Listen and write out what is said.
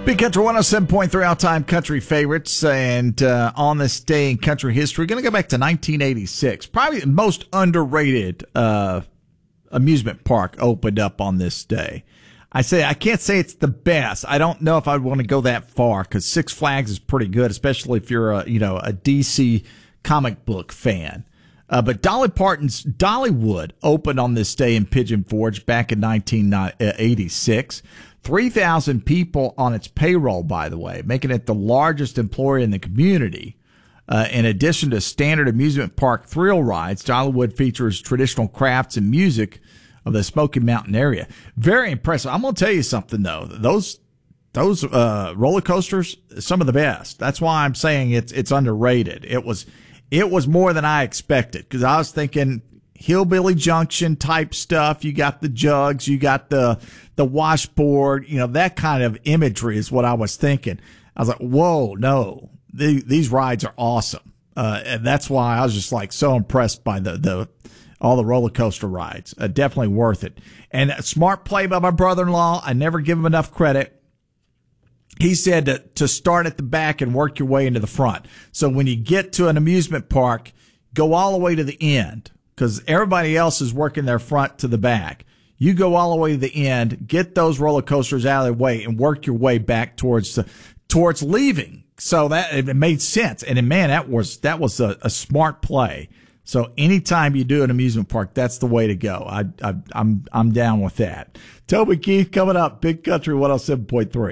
Big Country 107.3 all-time country favorites. And on this day in country history, we're going to go back to 1986. Probably the most underrated amusement park opened up on this day. I can't say it's the best. I don't know if I'd want to go that far because Six Flags is pretty good, especially if you're a DC comic book fan. But Dolly Parton's Dollywood opened on this day in Pigeon Forge back in 1986. 3,000 people on its payroll, by the way, making it the largest employer in the community. In addition to standard amusement park thrill rides, Dollywood features traditional crafts and music of the Smoky Mountain area. Very impressive. I'm going to tell you something, though. Those roller coasters, some of the best. That's why I'm saying it's underrated. It was more than I expected because I was thinking Hillbilly Junction type stuff. You got the jugs, you got the washboard, that kind of imagery is what I was thinking. I was like, whoa, no, these rides are awesome. And that's why I was just like so impressed by all the roller coaster rides. Definitely worth it. And a smart play by my brother-in-law. I never give him enough credit. He said to start at the back and work your way into the front. So when you get to an amusement park, go all the way to the end because everybody else is working their front to the back. You go all the way to the end, get those roller coasters out of the way, and work your way back towards leaving. So that it made sense. And man, that was a smart play. So anytime you do an amusement park, that's the way to go. I'm down with that. Toby Keith coming up, Big Country 107.3.